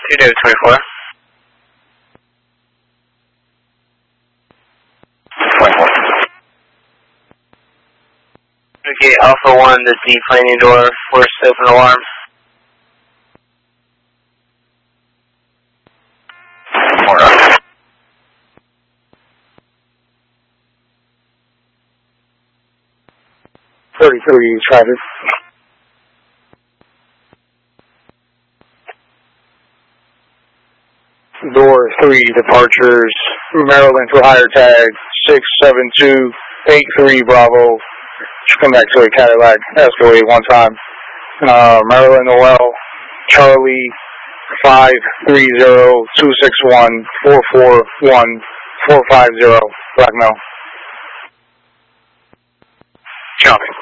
David 24. 24. Okay, Alpha 1, the deplaning door, forced open alarm. More up. Traffic. Door 3, departures, Maryland for higher tag, 67283 Bravo. Should come back to a Cadillac Escalade one time. Maryland Noel, Charlie 530-261-441-450, Blackmail. Copy.